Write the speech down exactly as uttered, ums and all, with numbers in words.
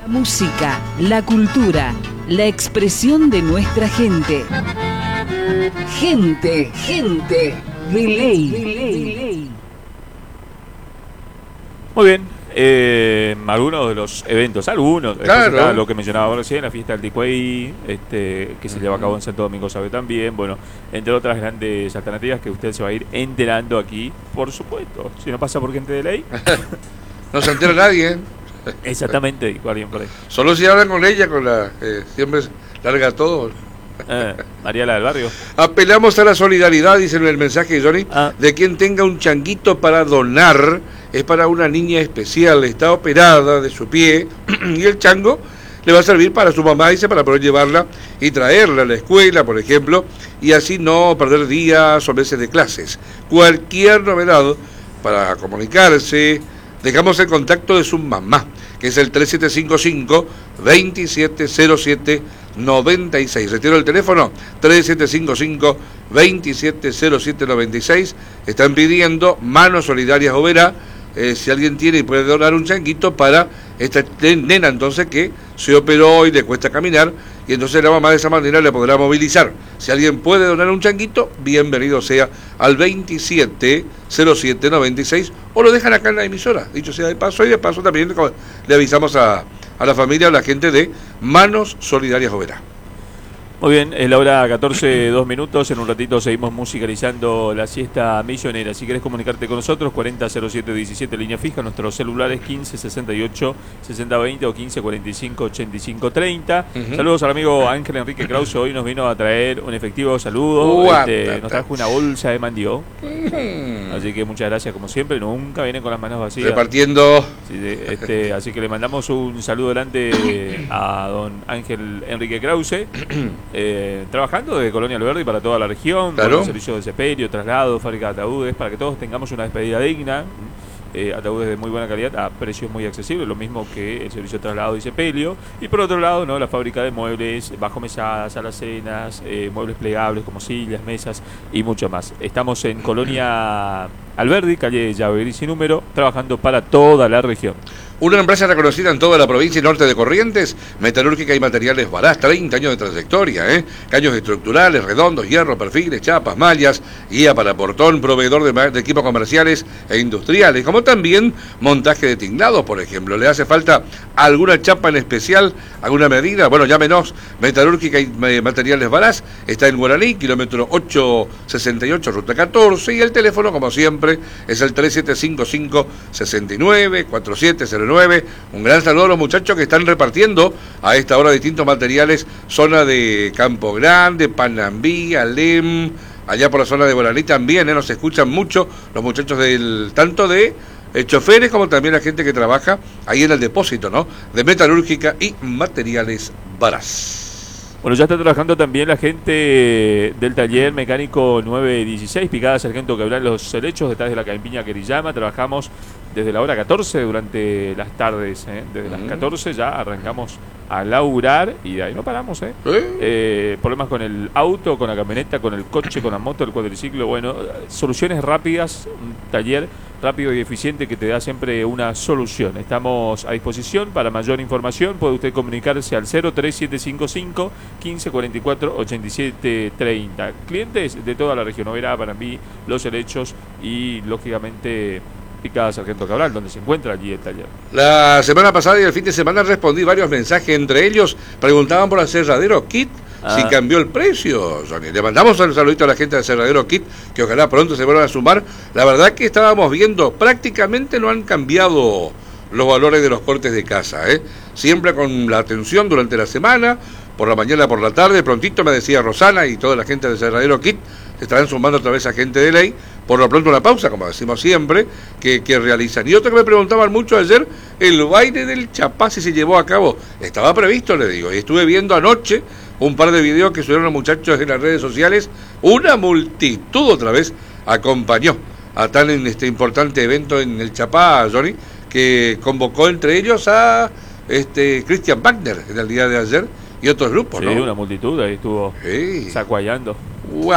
La música, la cultura, la expresión de nuestra gente. Gente, gente, de ley. De ley. Muy bien, eh, algunos de los eventos, algunos, claro. Lo que mencionaba recién, la fiesta del Ticuey, este, que se lleva a cabo en Santo Domingo Sabe también, bueno, entre otras grandes alternativas que usted se va a ir enterando aquí, por supuesto, si no pasa por gente de ley. No se entera nadie, ¿eh? Exactamente, dijo alguien por ahí. Solo si hablan con ella, con la eh, siempre larga todo. Eh, Mariela del Barrio. Apelamos a la solidaridad, dice en el mensaje, Johnny, ah. de quien tenga un changuito para donar. Es para una niña especial, está operada de su pie y el chango le va a servir para su mamá, dice, para poder llevarla y traerla a la escuela, por ejemplo, y así no perder días o meses de clases. Cualquier novedad para comunicarse, dejamos el contacto de su mamá, que es el tres siete cinco cinco, dos siete cero siete, nueve seis. Retiro el teléfono, tres siete cinco cinco, dos siete cero siete, nueve seis. Están pidiendo Manos Solidarias Oberá, eh, si alguien tiene y puede donar un changuito para esta nena entonces que se operó y le cuesta caminar, y entonces la mamá de esa manera le podrá movilizar. Si alguien puede donar un changuito, bienvenido sea al veintisiete cero siete, noventa y seis, o lo dejan acá en la emisora, dicho sea de paso, y de paso también le avisamos a, a la familia o a la gente de Manos Solidarias Oberá. Muy bien, es la hora catorce, dos minutos. En un ratito seguimos musicalizando la siesta millonera. Si querés comunicarte con nosotros, cuarenta cero siete diecisiete, línea fija. Nuestros celulares quince sesenta y ocho sesenta veinte o quince cuarenta y cinco ochenta y cinco treinta. Uh-huh. Saludos al amigo Ángel Enrique Krause. Hoy nos vino a traer un efectivo saludo. Este, nos trajo una bolsa de mandió. Uh-huh. Así que muchas gracias, como siempre. Nunca vienen con las manos vacías. Repartiendo. Sí, de, este, así que le mandamos un saludo delante a don Ángel Enrique Krause. Eh, trabajando desde Colonia Alberdi para toda la región, claro. Con el servicio de sepelio, traslado, fábrica de ataúdes, para que todos tengamos una despedida digna, eh, ataúdes de muy buena calidad a precios muy accesibles, lo mismo que el servicio de traslado y sepelio. Y por otro lado, ¿no?, la fábrica de muebles, bajo mesadas, alacenas, eh, muebles plegables como sillas, mesas y mucho más. Estamos en Colonia Alberdi, calle Llaverí sin número, trabajando para toda la región. Una empresa reconocida en toda la provincia y norte de Corrientes, metalúrgica y materiales Barás, treinta años de trayectoria, ¿eh? Caños estructurales, redondos, hierro, perfiles, chapas, mallas, guía para portón, proveedor de, de equipos comerciales e industriales, como también montaje de tinglados, por ejemplo. ¿Le hace falta alguna chapa en especial, alguna medida? Bueno, llámenos. Metalúrgica y materiales Barás está en Guaraní, kilómetro ochocientos sesenta y ocho, ruta catorce, y el teléfono, como siempre, es el tres siete cinco cinco, seis nueve, cuatro siete cero nueve. Un gran saludo a los muchachos que están repartiendo a esta hora distintos materiales, zona de Campo Grande, Panambí, Alem, allá por la zona de Guaraní también, ¿eh? Nos escuchan mucho los muchachos del tanto de eh, choferes como también la gente que trabaja ahí en el depósito, ¿no?, de metalúrgica y materiales Barás. Bueno, ya está trabajando también la gente del taller mecánico nueve dieciséis, Picada Sargento Quebrar Los Helechos, detrás de la Campiña Querillama. Trabajamos desde la hora catorce durante las tardes, ¿eh? Desde uh-huh. las catorce ya arrancamos a laburar y de ahí no paramos, ¿eh? ¿Eh? Eh, problemas con el auto, con la camioneta, con el coche, con la moto, el cuadriciclo, bueno, soluciones rápidas, un taller rápido y eficiente que te da siempre una solución. Estamos a disposición. Para mayor información puede usted comunicarse al cero tres siete cinco cinco, quince cuarenta y cuatro, ochenta y siete treinta. Clientes de toda la región, Oberá, Panambí, Los Helechos y lógicamente Picada Sargento Cabral, donde se encuentra allí el taller. La semana pasada y el fin de semana respondí varios mensajes, entre ellos preguntaban por el Aserradero Kit, ah. si cambió el precio, Johnny. Le mandamos un saludito a la gente del Aserradero Kit, que ojalá pronto se vuelvan a sumar. La verdad que estábamos viendo, prácticamente no han cambiado los valores de los cortes de casa, ¿eh? Siempre con la atención durante la semana, por la mañana, por la tarde, prontito me decía Rosana y toda la gente del Aserradero Kit, se estarán sumando otra vez a gente de ley. Por lo pronto una pausa, como decimos siempre, que, que realizan. Y otro que me preguntaban mucho ayer, el baile del Chapá, si se llevó a cabo. Estaba previsto, le digo, y estuve viendo anoche un par de videos que subieron los muchachos en las redes sociales. Una multitud otra vez acompañó a tan en este importante evento en el Chapá, Johnny, que convocó entre ellos a este Christian Wagner en el día de ayer y otros grupos, sí, ¿no? Una multitud, ahí estuvo sí. sacuayando.